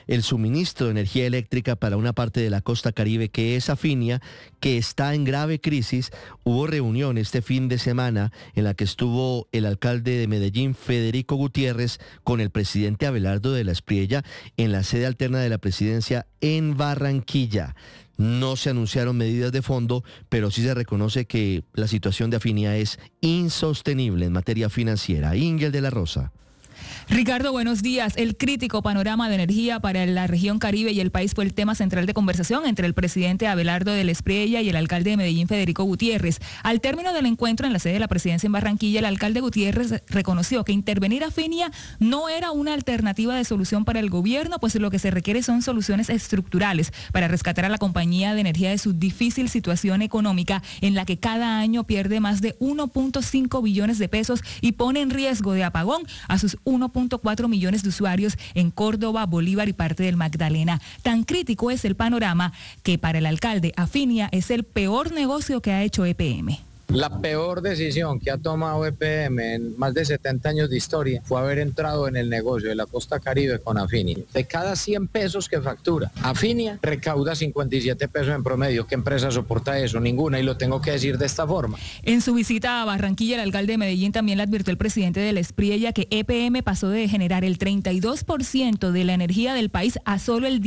el suministro de energía eléctrica para una parte de la costa Caribe que es Afinia, que está en grave crisis. Hubo reunión este fin de semana en la que estuvo el alcalde de Medellín, Federico Gutiérrez, con el presidente Abelardo de la Espriella en la sede alterna de la presidencia en Barranquilla. No se anunciaron medidas de fondo, pero sí se reconoce que la situación de Afinia es insostenible en materia financiera. Ingel de la Rosa. Ricardo, buenos días. El crítico panorama de energía para la región Caribe y el país fue el tema central de conversación entre el presidente Abelardo de la Espriella y el alcalde de Medellín, Federico Gutiérrez. Al término del encuentro en la sede de la presidencia en Barranquilla, el alcalde Gutiérrez reconoció que intervenir a Afinia no era una alternativa de solución para el gobierno, pues lo que se requiere son soluciones estructurales para rescatar a la compañía de energía de su difícil situación económica, en la que cada año pierde más de 1.5 billones de pesos y pone en riesgo de apagón a sus 1.4 millones de usuarios en Córdoba, Bolívar y parte del Magdalena. Tan crítico es el panorama que para el alcalde Afinia es el peor negocio que ha hecho EPM. La peor decisión que ha tomado EPM en más de 70 años de historia fue haber entrado en el negocio de la costa Caribe con Afinia. De cada 100 pesos que factura, Afinia recauda 57 pesos en promedio. ¿Qué empresa soporta eso? Ninguna, y lo tengo que decir de esta forma. En su visita a Barranquilla, el alcalde de Medellín también le advirtió al presidente de la Espriella que EPM pasó de generar el 32% de la energía del país a solo el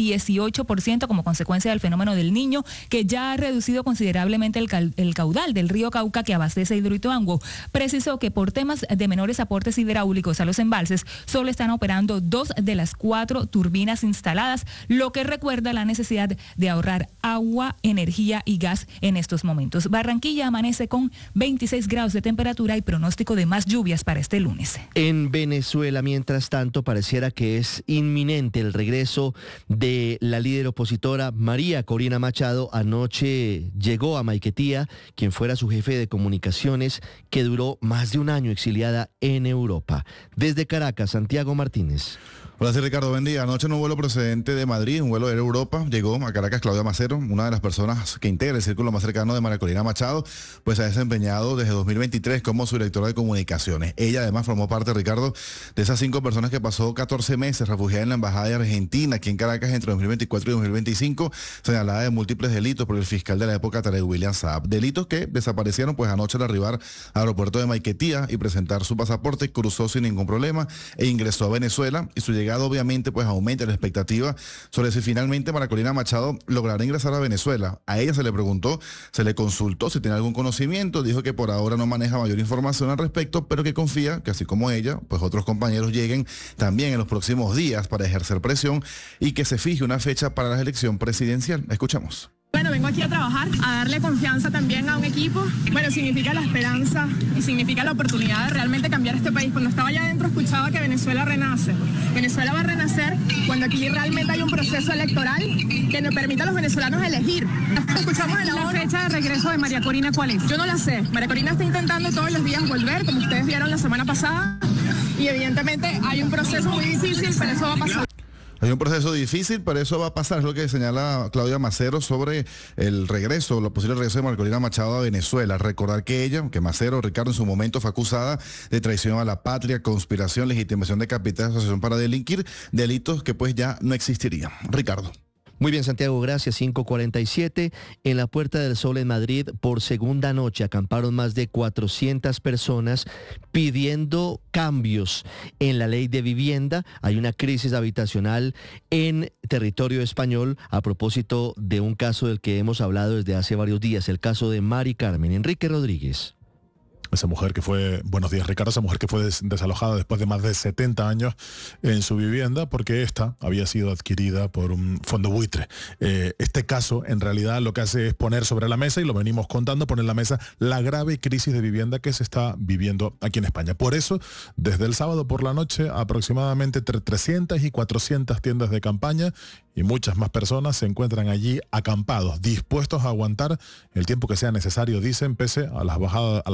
18% como consecuencia del fenómeno del Niño, que ya ha reducido considerablemente el caudal del río Cauca que abastece Hidroituango. Precisó que por temas de menores aportes hidráulicos a los embalses, solo están operando 2 de las 4 turbinas instaladas, lo que recuerda la necesidad de ahorrar agua, energía y gas en estos momentos. Barranquilla amanece con 26 grados de temperatura y pronóstico de más lluvias para este lunes. En Venezuela, mientras tanto, pareciera que es inminente el regreso de la líder opositora María Corina Machado. Anoche llegó a Maiquetía, quien fuera su jefe de comunicaciones, que duró más de un año exiliada en Europa. Desde Caracas, Santiago Martínez. Hola, sí, Ricardo, buen día. Anoche en un vuelo procedente de Madrid, un vuelo de Europa, llegó a Caracas Claudia Macero, una de las personas que integra el círculo más cercano de María Corina Machado, pues ha desempeñado desde 2023 como su directora de comunicaciones. Ella además formó parte, Ricardo, de esas 5 personas que pasó 14 meses refugiada en la Embajada de Argentina, aquí en Caracas, entre 2024 y 2025, señalada de múltiples delitos por el fiscal de la época, Tarek William Saab. Delitos que desaparecieron pues anoche al arribar al aeropuerto de Maiquetía y presentar su pasaporte, cruzó sin ningún problema e ingresó a Venezuela, y su llegada obviamente pues aumenta la expectativa sobre si finalmente María Corina Machado logrará ingresar a Venezuela. A ella se le preguntó, se le consultó si tiene algún conocimiento, dijo que por ahora no maneja mayor información al respecto, pero que confía que así como ella, pues otros compañeros lleguen también en los próximos días para ejercer presión y que se fije una fecha para la elección presidencial. Escuchamos. Bueno, vengo aquí a trabajar, a darle confianza también a un equipo. Bueno, significa la esperanza y significa la oportunidad de realmente cambiar este país. Cuando estaba allá adentro escuchaba que Venezuela renace. Venezuela va a renacer cuando aquí realmente hay un proceso electoral que nos permita a los venezolanos elegir. Escuchamos en la fecha de regreso de María Corina, ¿cuál es? Yo no la sé. María Corina está intentando todos los días volver, como ustedes vieron la semana pasada. Y evidentemente hay un proceso muy difícil, pero eso va a pasar. Hay un proceso difícil, pero eso va a pasar, es lo que señala Claudia Macero sobre el regreso, lo posible regreso de María Corina Machado a Venezuela. Recordar que ella, que Macero, Ricardo, en su momento fue acusada de traición a la patria, conspiración, legitimación de capital, asociación para delinquir, delitos que pues ya no existirían. Ricardo. Muy bien, Santiago, gracias. 5:47. En la Puerta del Sol en Madrid, por segunda noche, acamparon más de 400 personas pidiendo cambios en la ley de vivienda. Hay una crisis habitacional en territorio español a propósito de un caso del que hemos hablado desde hace varios días, el caso de Mari Carmen. Enrique Rodríguez. Esa mujer que fue, buenos días Ricardo, esa mujer que fue desalojada después de más de 70 años en su vivienda porque esta había sido adquirida por un fondo buitre. Este caso en realidad lo que hace es poner sobre la mesa, y lo venimos contando, poner en la mesa la grave crisis de vivienda que se está viviendo aquí en España. Por eso, desde el sábado por la noche, aproximadamente entre 300 y 400 tiendas de campaña y muchas más personas se encuentran allí acampados, dispuestos a aguantar el tiempo que sea necesario, dicen, pese a la bajada de las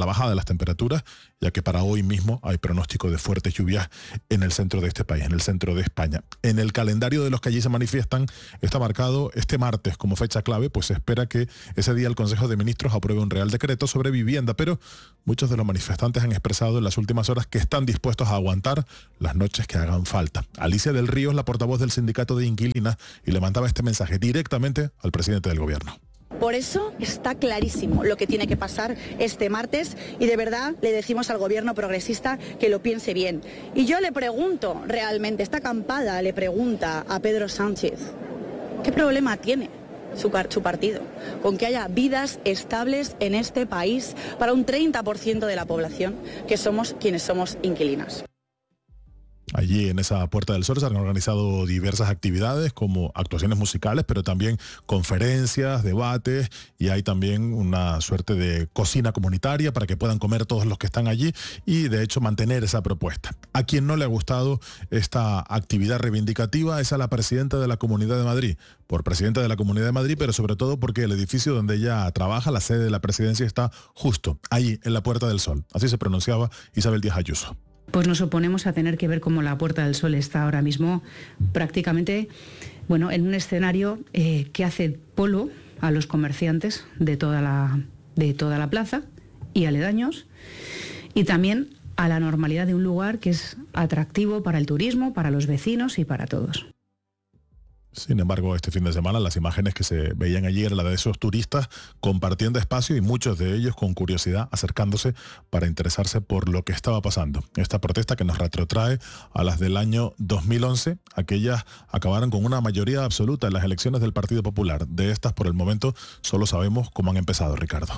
las temperaturas, ya que para hoy mismo hay pronóstico de fuertes lluvias en el centro de este país, en el centro de España. En el calendario de los que allí se manifiestan está marcado este martes como fecha clave, pues se espera que ese día el Consejo de Ministros apruebe un Real Decreto sobre vivienda, pero muchos de los manifestantes han expresado en las últimas horas que están dispuestos a aguantar las noches que hagan falta. Alicia del Río es la portavoz del sindicato de inquilinas y le mandaba este mensaje directamente al presidente del gobierno. Por eso está clarísimo lo que tiene que pasar este martes y de verdad le decimos al gobierno progresista que lo piense bien. Y yo le pregunto realmente, esta acampada le pregunta a Pedro Sánchez, ¿qué problema tiene su partido con que haya vidas estables en este país para un 30% de la población que somos quienes somos inquilinas? Allí en esa Puerta del Sol se han organizado diversas actividades como actuaciones musicales, pero también conferencias, debates, y hay también una suerte de cocina comunitaria para que puedan comer todos los que están allí y de hecho mantener esa propuesta. A quien no le ha gustado esta actividad reivindicativa es a la presidenta de la Comunidad de Madrid, por presidenta de la Comunidad de Madrid, pero sobre todo porque el edificio donde ella trabaja, la sede de la presidencia, está justo ahí en la Puerta del Sol. Así se pronunciaba Isabel Díaz Ayuso. Pues nos oponemos a tener que ver cómo la Puerta del Sol está ahora mismo prácticamente, en un escenario que hace polo a los comerciantes de toda la plaza y aledaños, y también a la normalidad de un lugar que es atractivo para el turismo, para los vecinos y para todos. Sin embargo, este fin de semana las imágenes que se veían allí eran las de esos turistas compartiendo espacio y muchos de ellos con curiosidad acercándose para interesarse por lo que estaba pasando. Esta protesta que nos retrotrae a las del año 2011, aquellas acabaron con una mayoría absoluta en las elecciones del Partido Popular. De estas, por el momento, solo sabemos cómo han empezado, Ricardo.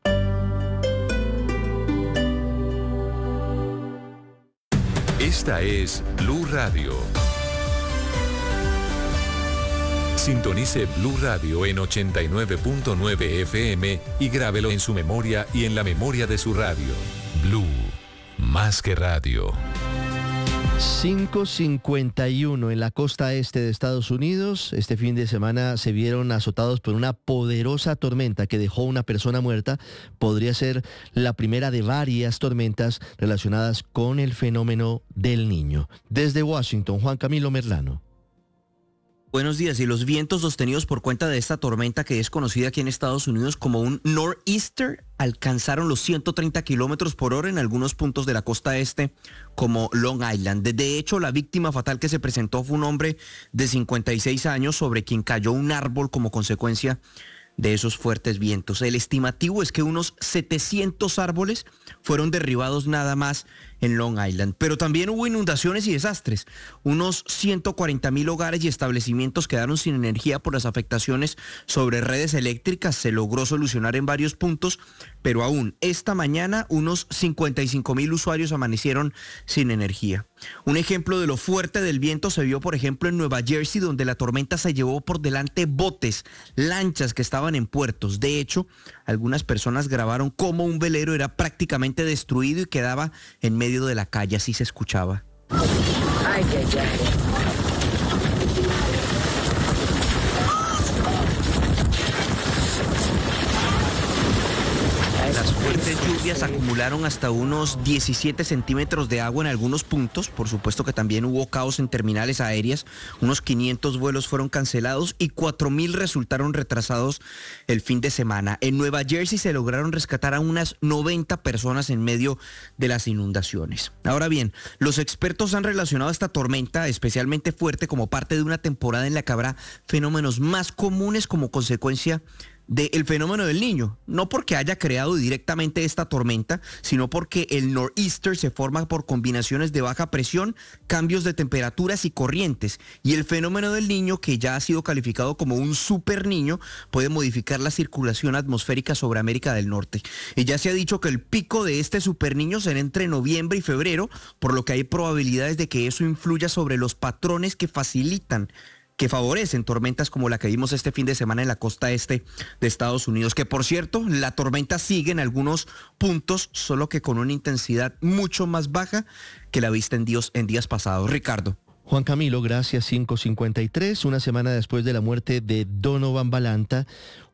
Esta es Blue Radio. Sintonice Blue Radio en 89.9 FM y grábelo en su memoria y en la memoria de su radio. Blue, más que radio. 5:51 en la costa este de Estados Unidos. Este fin de semana se vieron azotados por una poderosa tormenta que dejó una persona muerta. Podría ser la primera de varias tormentas relacionadas con el fenómeno del Niño. Desde Washington, Juan Camilo Merlano. Buenos días. Y los vientos sostenidos por cuenta de esta tormenta, que es conocida aquí en Estados Unidos como un nor'easter, alcanzaron los 130 kilómetros por hora en algunos puntos de la costa este, como Long Island. De hecho, la víctima fatal que se presentó fue un hombre de 56 años sobre quien cayó un árbol como consecuencia de esos fuertes vientos. El estimativo es que unos 700 árboles fueron derribados nada más en Long Island. Pero también hubo inundaciones y desastres. Unos 140,000 hogares y establecimientos quedaron sin energía por las afectaciones sobre redes eléctricas. Se logró solucionar en varios puntos, pero aún esta mañana unos 55,000 usuarios amanecieron sin energía. Un ejemplo de lo fuerte del viento se vio, por ejemplo, en Nueva Jersey, donde la tormenta se llevó por delante botes, lanchas que estaban en puertos. De hecho, algunas personas grabaron cómo un velero era prácticamente destruido y quedaba en medio de la calle, así se escuchaba. Ay, ay, ay. Las fuertes lluvias acumularon hasta unos 17 centímetros de agua en algunos puntos. Por supuesto que también hubo caos en terminales aéreas. Unos 500 vuelos fueron cancelados y 4,000 resultaron retrasados el fin de semana. En Nueva Jersey se lograron rescatar a unas 90 personas en medio de las inundaciones. Ahora bien, los expertos han relacionado esta tormenta especialmente fuerte como parte de una temporada en la que habrá fenómenos más comunes como consecuencia del fenómeno del Niño, no porque haya creado directamente esta tormenta, sino porque el nor'easter se forma por combinaciones de baja presión, cambios de temperaturas y corrientes, y el fenómeno del Niño, que ya ha sido calificado como un super niño, puede modificar la circulación atmosférica sobre América del Norte. Y ya se ha dicho que el pico de este super niño será entre noviembre y febrero, por lo que hay probabilidades de que eso influya sobre los patrones que favorecen tormentas como la que vimos este fin de semana en la costa este de Estados Unidos, que por cierto, la tormenta sigue en algunos puntos, solo que con una intensidad mucho más baja que la vista en días pasados. Ricardo. Juan Camilo, gracias. 5:53, una semana después de la muerte de Donovan Balanta,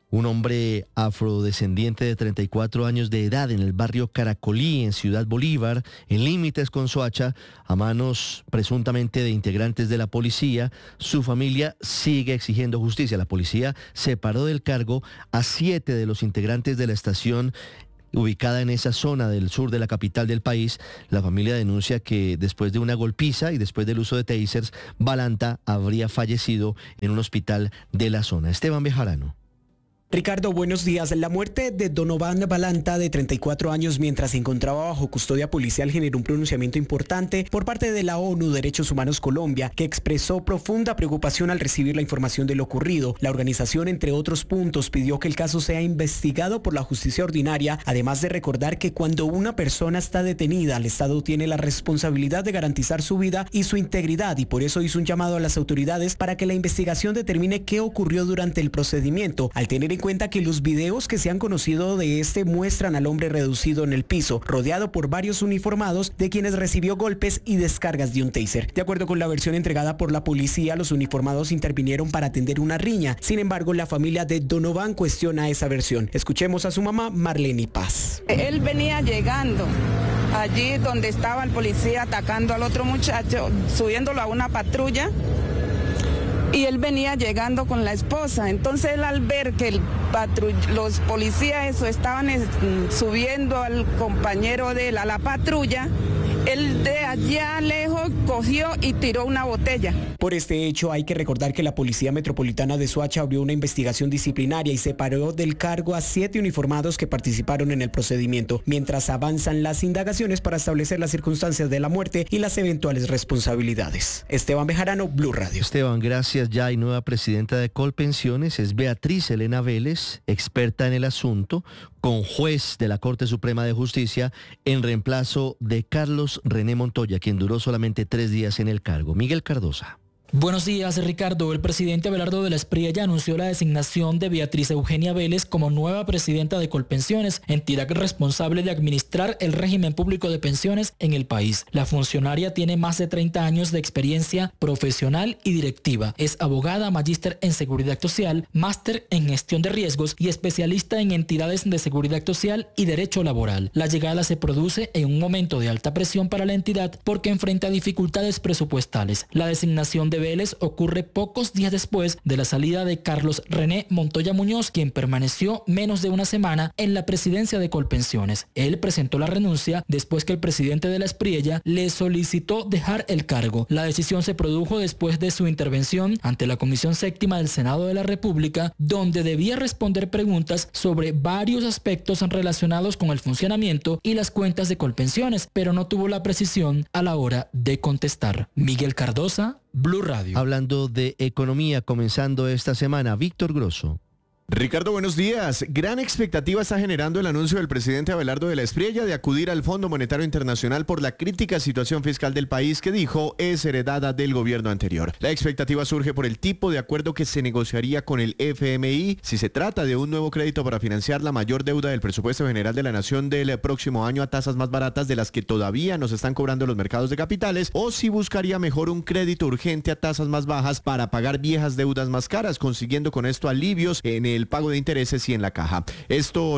Un hombre afrodescendiente de 34 años de edad en el barrio Caracolí, en Ciudad Bolívar, en límites con Soacha, a manos presuntamente de integrantes de la policía. Su familia sigue exigiendo justicia. La policía separó del cargo a 7 de los integrantes de la estación ubicada en esa zona del sur de la capital del país. La familia denuncia que después de una golpiza y después del uso de tasers, Balanta habría fallecido en un hospital de la zona. Esteban Bejarano. Ricardo, buenos días. La muerte de Donovan Balanta, de 34 años, mientras se encontraba bajo custodia policial, generó un pronunciamiento importante por parte de la ONU Derechos Humanos Colombia, que expresó profunda preocupación al recibir la información de lo ocurrido. La organización, entre otros puntos, pidió que el caso sea investigado por la justicia ordinaria, además de recordar que cuando una persona está detenida, el Estado tiene la responsabilidad de garantizar su vida y su integridad, y por eso hizo un llamado a las autoridades para que la investigación determine qué ocurrió durante el procedimiento, al tener en cuenta que los videos que se han conocido de este muestran al hombre reducido en el piso, rodeado por varios uniformados, de quienes recibió golpes y descargas de un taser. De acuerdo con la versión entregada por la policía, los uniformados intervinieron para atender una riña. Sin embargo, la familia de Donovan cuestiona esa versión. Escuchemos a su mamá, Marlene Paz. Él venía llegando allí donde estaba el policía atacando al otro muchacho, subiéndolo a una patrulla. Y él venía llegando con la esposa. Entonces él, al ver que los policías estaban subiendo al compañero de él a la patrulla, él de allá lejos cogió y tiró una botella. Por este hecho hay que recordar que la Policía Metropolitana de Soacha abrió una investigación disciplinaria y separó del cargo a 7 uniformados que participaron en el procedimiento, mientras avanzan las indagaciones para establecer las circunstancias de la muerte y las eventuales responsabilidades. Esteban Bejarano, Blue Radio. Esteban, gracias. Ya hay nueva presidenta de Colpensiones, es Beatriz Elena Vélez, experta en el asunto, con juez de la Corte Suprema de Justicia, en reemplazo de Carlos René Montoya, quien duró solamente 3 días en el cargo. Miguel Cardosa. Buenos días, Ricardo. El presidente Abelardo de la Espriella anunció la designación de Beatriz Eugenia Vélez como nueva presidenta de Colpensiones, entidad responsable de administrar el régimen público de pensiones en el país. La funcionaria tiene más de 30 años de experiencia profesional y directiva. Es abogada, magíster en seguridad social, máster en gestión de riesgos y especialista en entidades de seguridad social y derecho laboral. La llegada se produce en un momento de alta presión para la entidad porque enfrenta dificultades presupuestales. La designación de Vélez ocurre pocos días después de la salida de Carlos René Montoya Muñoz, quien permaneció menos de una semana en la presidencia de Colpensiones. Él presentó la renuncia después que el presidente de la Espriella le solicitó dejar el cargo. La decisión se produjo después de su intervención ante la Comisión Séptima del Senado de la República, donde debía responder preguntas sobre varios aspectos relacionados con el funcionamiento y las cuentas de Colpensiones, pero no tuvo la precisión a la hora de contestar. Miguel Cardosa, Blue Radio. Hablando de economía, comenzando esta semana, Víctor Grosso. Ricardo, buenos días. Gran expectativa está generando el anuncio del presidente Abelardo de la Espriella de acudir al Fondo Monetario Internacional por la crítica situación fiscal del país que dijo es heredada del gobierno anterior. La expectativa surge por el tipo de acuerdo que se negociaría con el FMI si se trata de un nuevo crédito para financiar la mayor deuda del presupuesto general de la nación del próximo año a tasas más baratas de las que todavía nos están cobrando los mercados de capitales, o si buscaría mejor un crédito urgente a tasas más bajas para pagar viejas deudas más caras, consiguiendo con esto alivios en el pago de intereses y en la caja. Esto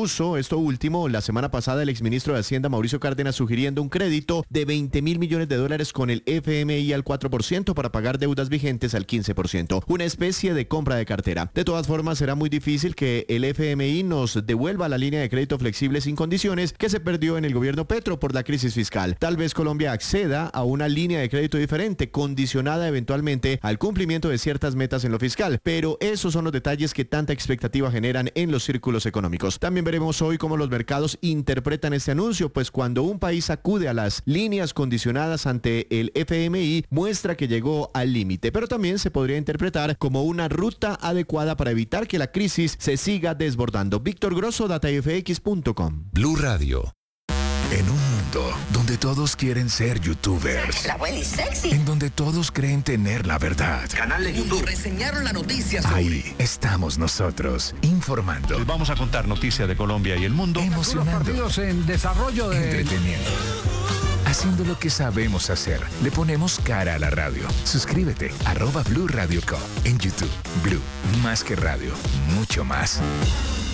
último, la semana pasada el exministro de Hacienda Mauricio Cárdenas sugiriendo un crédito de $20.000 millones con el FMI al 4% para pagar deudas vigentes al 15%, una especie de compra de cartera. De todas formas, será muy difícil que el FMI nos devuelva la línea de crédito flexible sin condiciones que se perdió en el gobierno Petro por la crisis fiscal. Tal vez Colombia acceda a una línea de crédito diferente, condicionada eventualmente al cumplimiento de ciertas metas en lo fiscal, pero esos son los detalles que tanta expectativa generan en los círculos económicos. También veremos hoy cómo los mercados interpretan este anuncio, pues cuando un país acude a las líneas condicionadas ante el FMI, muestra que llegó al límite, pero también se podría interpretar como una ruta adecuada para evitar que la crisis se siga desbordando. Víctor Grosso, datafx.com. Blue Radio. En un mundo donde todos quieren ser youtubers, la abuela y sexy, en donde todos creen tener la verdad, canal de YouTube, reseñaron la noticia sobre... Ahí estamos nosotros, informando. Les vamos a contar noticias de Colombia y el mundo. Emocionando. Los partidos en desarrollo de... Entreteniendo. haciendo lo que sabemos hacer. Le ponemos cara a la radio. Suscríbete, @Blue Radio Co. En YouTube. Blue, más que radio, mucho más.